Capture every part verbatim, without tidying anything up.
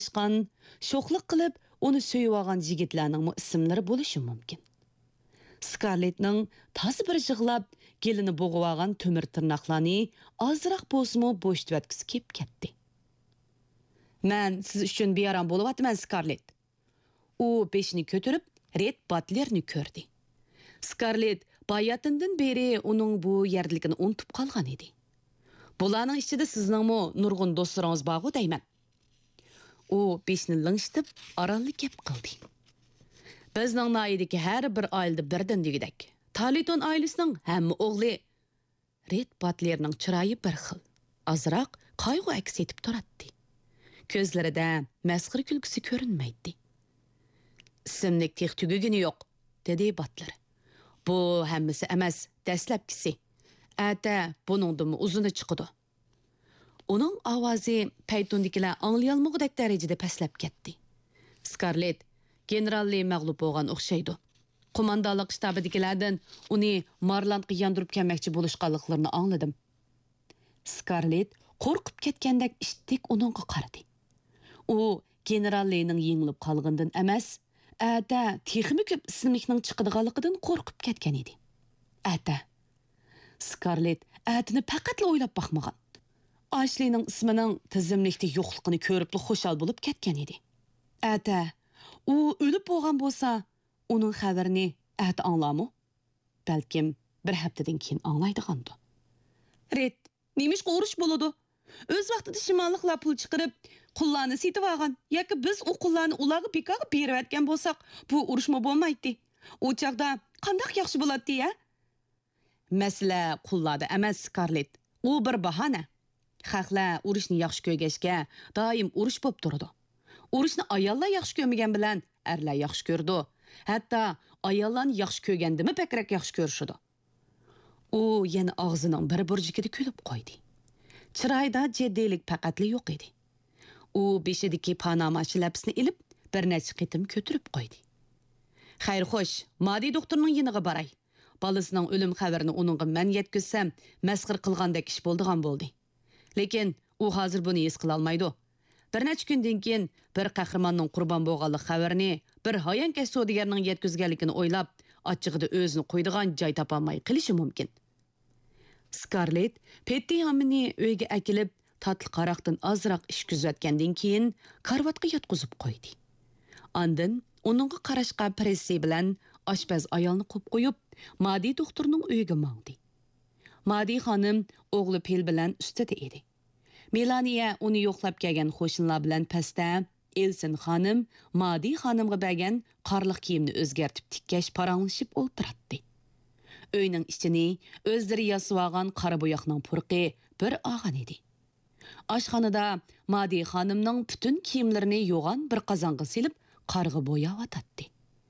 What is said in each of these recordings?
Шқан, шоқлық қылып, оны сөйіп алған жігітлерінің ismlari bo'lishi mumkin. Scarlett'ning tasi bir jig'lab, gelini bo'g'ib olgan to'mir tirnoqlarni ozroq bo'lsa-mu bo'shitib o'tkazib kelib ketdi. "Men siz uchun bearam bo'lyapman, Scarlett." U beshini ko'tarib, Red Butlerni ko'rdi. Scarlett bayatından beri uning bu yerlikini unutib qolgan edi. Bularning ichida sizningmi nurg'un do'stlaringiz bor deyman. U beshini lingshitib, oralli gap qildi. Bizning noyidagi har bir oilada birdan degidek. Taliton oilasining hamma o'g'li. Red Butlerning chiroyi bir xil. Azroq qayg'u aks etib turadi. Ko'zlarida masxir kulgisi ko'rinmaydi. "Ismlik tex tugugini yo'q", dedi Butler. "Bu hammasi emas, dastlabkisi. Ata buningdan uzuni chiqdi." Uning ovozi paytondikilar anglayolmagudek darajada pastlab ketdi. Scarlett generalli mag'lub bo'lgan o'xshaydi. Qo'mondonlik shtabidagilardan uni Marlandga yondirib kelmoqchi bo'lishganliklarini angladim. Scarlett qo'rqib ketgandek ishtik uningga qaradi. U generallining yengilib qolgandan emas, ata texmi ko'p ismlikning chiqadiganligidan qo'rqib ketgan edi. Ata. Scarlett atini faqatla o'ylab baxmagan. Ashleyning ismining tizimlikda yo'qligini ko'rib xushal bo'lib ketgan edi. Ata, u o'lib bo'lgan bo'lsa, uning xabarini ata anglamu? Balkim bir haftadan keyin anglaydigandir. Red, nemish qo'rish bo'ladi? O'z vaqtida shimolliklar pul chiqarib, qullarni setib olgan yoki biz u qullarni ularga bekorga berib atgan bo'lsak, bu urushma bo'lmaydi. U chaqda qanday yaxshi bo'ladi, ya? Masala qullarda emas, Scarlett. U bir bahona. Xalqlar urushni yaxshi ko'rgashga doim urush bo'lib turadi. Urushni ayollar yaxshi ko'rmagan bilan erlar yaxshi ko'rdi. Hatto ayollarni yaxshi ko'rgandimi pakrak yaxshi ko'rishadi. U yana og'zining bir burjikida kulib qo'ydi. Chiroyda jiddiylik faqatli yo'q edi. U beshidagi panama shlyapasini ilib bir necha qitim ko'tarib qo'ydi. "Xayr xo'sh, Madi doktorning yiniga boray. Balasining o'lim xabarini uningga men yetkazsam, masxir qilgandek ish bo'ldigan bo'ldi. Lekin u hozir buni his qila olmaydi. Bir necha kundan keyin bir qahramonning qurbon bo'lganlik xabarini bir hayankash savdogarning yetkazganligini o'ylab, ochig'ida o'zini qo'ydigan joy topolmay qilishi mumkin." Scarlett Petty Hamini uyga akilib, tatlı qaraqdan azroq ish kuzatgandan keyin karvatga yotqizib qo'ydi. Ondan uningga qarashqa pressi bilan oshpaz ayolni qo'yib qo'yib, Madi doktorning uyiga mangdi. Madi xonim o'g'li Pil bilan ustida edi. Melania uni yo'qlab kelgan qo'shinlar bilan pastda, Elsin xonim Madi xonimga bergan qorliq kiyimni o'zgartib tikkash paranglashib o'ltiradi. Uyning ichini o'zlari yasab olgan qora bo'yoqning purqi bir og'an edi. Oshxonada Madi xonimning butun kiyimlarini yo'g'on bir qozonga silib, qarg'i bo'yayotdi.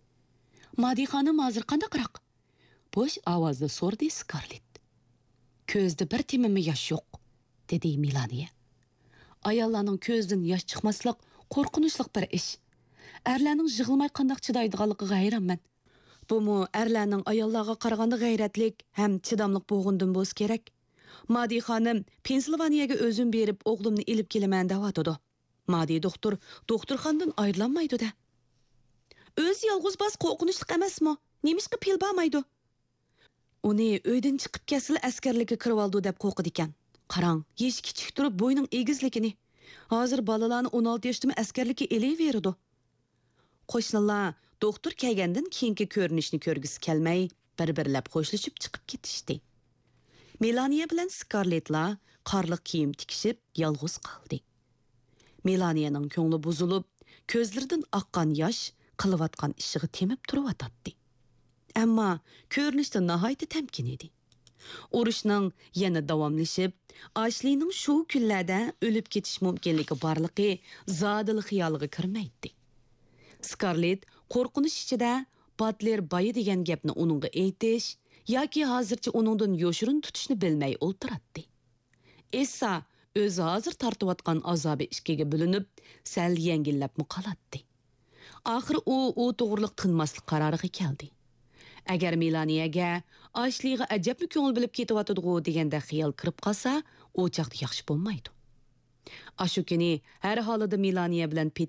"Madi xonim hozir qandaqroq?" bo'sh ovozda so'rdi Scarlett. "Ko'zda bir temimi yosh yo'q", dedi Melania. Ayollarning ko'zdan yosh chiqmaslik qo'rqinchli bir ish. Erlarning yig'ilmay qandaq chidaydiganligiga hayronman. Bumu erlarning ayollarga qaraganda g'ayratlik ham chidamliq bo'lgandan bo'lsa kerak. Madi xonim Pensilvaniyaga o'zim berib o'g'limni ilib kelaman deyotdi. Madi doktor doktorxonadan ayrilmaydi-da. O'z yolg'iz bas qo'rqinchli emasmi? Nemishqa pil bo'lmaydi? Uni uydan chiqib kelsa askarlikka kirib oldi deb qo'rqidi ekan. Qarang, yesh kichik turib bo'yning egizligini. Hozir balalarni o'n olti yoshda askarlikka elaveradi. Qo'shnilar doktor kelgandan keyingi ko'rinishni ko'rgisi kelmay, bir-birlab qo'shilishib chiqib ketishdi. Melania bilan Scarlettlar qorliq kiyim tikishib yolg'iz qoldi. Melaniyaning ko'ngli buzilib, ko'zlaridan oqqan yosh qilayotgan ishiga temib turib-atdi. Ammo ko'rinishda nihoyat tamkin edi. Urushning yana davomlashib, Ashleyning shu kunlarda o'lib ketish mumkinligi borligi zodil xiyoliga kirmaydi. Scarlett qo'rqinish ichida Butler boyi degan gapni uningga aytish yoki hozircha uningdan yoshirin tutishni bilmay o'ltiradi. Esa o'zi hozir tortayotgan azobi ishkiga bo'linib, sal yengillabmi qoladi. Oxir u u to'g'riliq tinmaslik qaroriga keldi. Agar Melaniyaga Ashleyga ajabli ko'ngil bilib ketyotdi deganda xiyol kirib qolsa, u chaqda yaxshi bo'lmaydi. Ashu kuni har holida Melania bilan